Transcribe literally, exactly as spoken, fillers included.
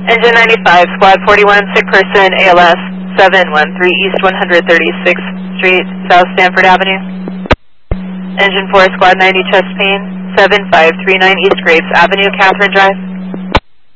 Engine ninety-five, Squad forty-one, sick person, A L S, seven one three East one hundred thirty-sixth Street, South Stanford Avenue. Engine four, Squad ninety, chest pain, seven five three nine East Graves Avenue, Catherine Drive.